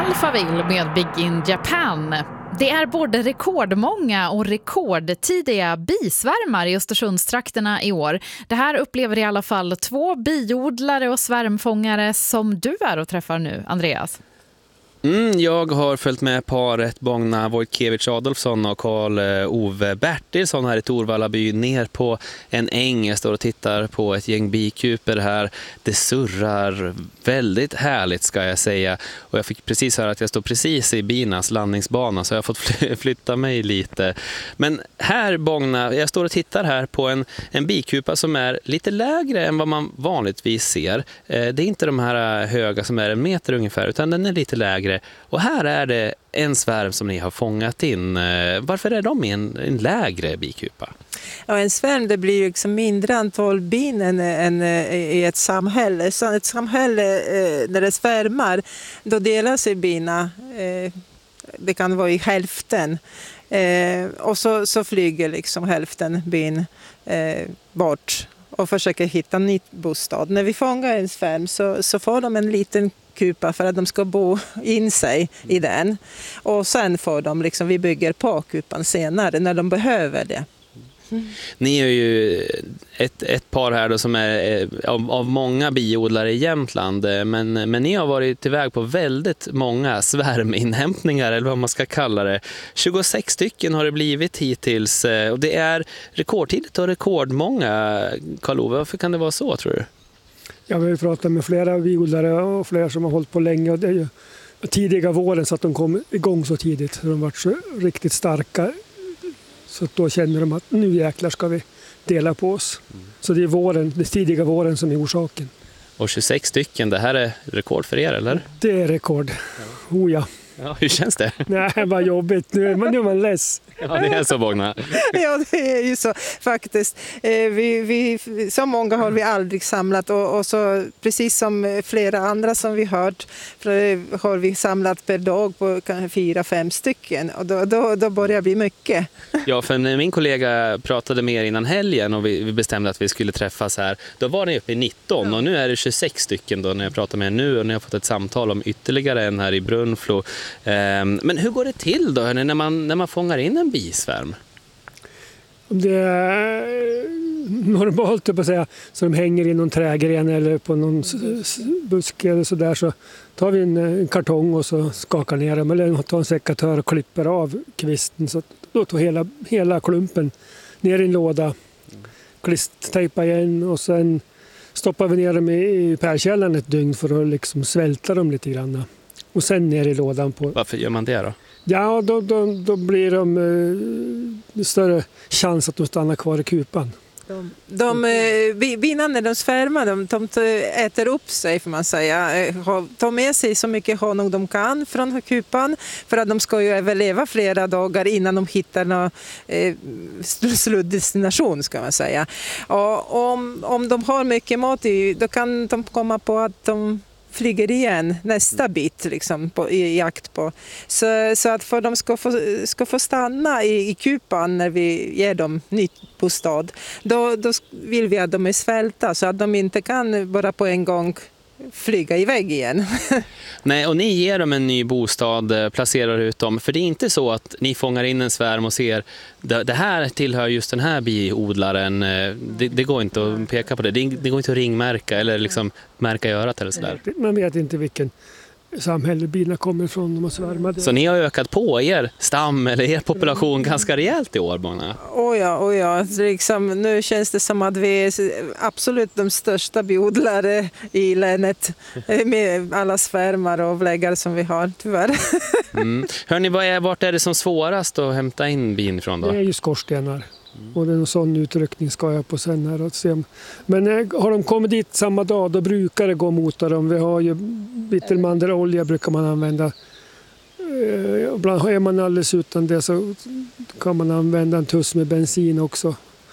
Alphaville med Big in Japan. Det är både rekordmånga och rekordtidiga bisvärmar i Östersundstrakterna i år. Det här upplever i alla fall 2 biodlare och svärmfångare som du är och träffar nu, Andreas. Jag har följt med paret Bogna Wojtkiewicz Adolfsson och Karl-Ove Bertilsson här i Torvallaby ner på en äng. Jag står och tittar på ett gäng bikuper här. Det surrar väldigt härligt, ska jag säga. Och jag fick precis höra att jag står precis i binas landningsbana, så jag har fått flytta mig lite. Men här, Bogna, jag står och tittar här på en bikupa som är lite lägre än vad man vanligtvis ser. Det är inte de här höga som är 1 meter ungefär, utan den är lite lägre. Och här är det en svärm som ni har fångat in. Varför är de i en lägre bikupa? Ja, en svärm, det blir ju liksom mindre antal bin än i ett samhälle. Så ett samhälle, när det svärmar, då delar sig bina. Det kan vara i hälften. Och så flyger liksom hälften bin bort och försöker hitta en ny bostad. När vi fångar en svärm så får de en liten kupa för att de ska bo in sig i den. Och sen får de liksom, vi bygger på kupan senare när de behöver det. Ni är ju ett par här då som är av många biodlare i Jämtland, men ni har varit tillväg på väldigt många svärminhämtningar, eller vad man ska kalla det. 26 stycken har det blivit hittills, och det är rekordtidigt och rekordmånga. Karl-Ove, varför kan det vara så, tror du? Ja, vi har pratat med flera biodlare och flera som har hållit på länge, och det är ju tidiga våren så att de kom igång så tidigt. Så de var så riktigt starka. Så då känner de att nu jäklar ska vi dela på oss. Så det är det tidiga våren som är orsaken. Och 26 stycken, det här är rekord för er, eller? Det är rekord. Oh ja. Ja, hur känns det? Nej, vad jobbigt. Nu är man less. Ja, det är så, Bogna. Ja, det är ju så faktiskt. Så många har vi aldrig samlat, och så precis som flera andra som vi hört har vi samlat per dag på 4-5 stycken, och då börjar det bli mycket. Ja, för när min kollega pratade med er innan helgen och vi bestämde att vi skulle träffas här, då var ni uppe i 19 och nu är det 26 stycken då när jag pratar med er nu, och ni har fått ett samtal om ytterligare en här i Brunflo. Men hur går det till då när man fångar in en bisvärm? Det är normalt på att säga, så de hänger i någon trägren eller på någon buske eller sådär, så tar vi en kartong och så skakar ner dem, eller tar en sekatör och klipper av kvisten, så då tar hela klumpen ner i en låda, tejpar igen, och sen stoppar vi ner dem i pärlkällaren ett dygn för att liksom svälta dem lite grann. Och sen ner i lådan på... Varför gör man det då? Ja, då blir de större chans att de stannar kvar i kupan. Binan när de svärmar, de äter upp sig, får man säga. Tar med sig så mycket honung de kan från kupan, för att de ska ju överleva flera dagar innan de hittar någon sluddestination, ska man säga. Och om de har mycket mat, då kan de komma på att de flyger igen nästa bit liksom, i jakt på. Så att för de ska få stanna i kupan när vi ger dem nytt bostad, då vill vi att de är svälta, så att de inte kan bara på en gång flyga iväg igen. Nej, och ni ger dem en ny bostad, placerar ut dem. För det är inte så att ni fångar in en svärm och ser det här tillhör just den här biodlaren. Det går inte att peka på det. Det går inte att ringmärka eller liksom märka i örat eller sådär. Man vet inte vilken samhälle bina kommer ifrån när man svärmar. Så ni har ökat på er stam eller er population ganska rejält i år, Bogna? Oh ja. Liksom, nu känns det som att vi är absolut de största biodlare i länet med alla svärmar och avläggare som vi har, tyvärr. Hörrni, vart är det som svårast att hämta in bin ifrån då? Det är ju skorstenar. Och en sån utryckning ska jag på sen här att se. Men har de kommit dit samma dag, då brukar det gå mot dem. Vi har ju bittermandelolja brukar man använda. Ibland är man alldeles utan det, så kan man använda en tuss med bensin också.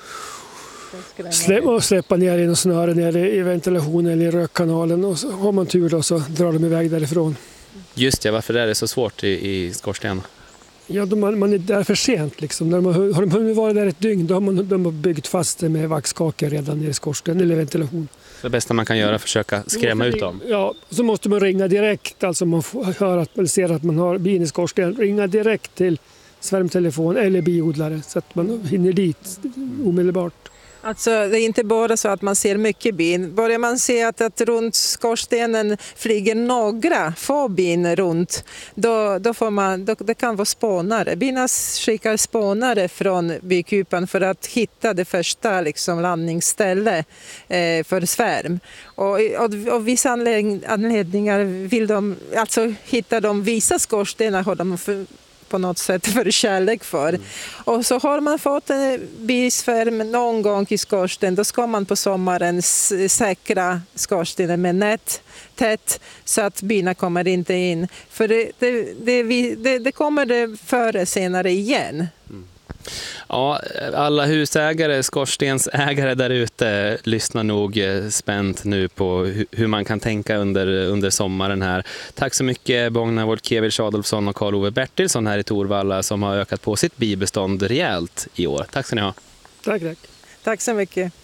Släppa ner in och snöre ner i ventilationen eller i rökkanalen, och så har man tur då, så drar de iväg därifrån. Just det, varför är det så svårt i skorsten? Ja, man är där för sent. Liksom. Har de hunnit vara där ett dygn, då har de byggt fast det med vaxkakor redan nere i skorsten eller ventilation. Det bästa man kan göra är att försöka skrämma ut dem. Ja, så måste man ringa direkt. Alltså man får höra eller ser att man har bin i skorsten. Ringa direkt till svärmtelefon eller biodlare så att man hinner dit omedelbart. Alltså, det är inte bara så att man ser mycket bin. Börjar man se att runt skorstenen flyger några få bin runt, då får man, det kan vara spånare. Bina skickar spånare från bikupan för att hitta det första liksom, landningsställe för svärm. Och vissa anledningar vill de, alltså hittar de vissa skorstenar har de på något sätt för kärlek för. Och så har man fått en bisvärm någon gång i skorsten, då ska man på sommaren säkra skorstenen med nät tätt så att bina kommer inte in. För det kommer det före senare igen. Ja, alla husägare, skorstensägare där ute lyssnar nog spänt nu på hur man kan tänka under sommaren här. Tack så mycket Bogna Wojtkiewicz Adolfsson och Karl Ove Bertilsson här i Torvalla som har ökat på sitt bibestånd rejält i år. Tack ska ni ha. Tack. Tack så mycket.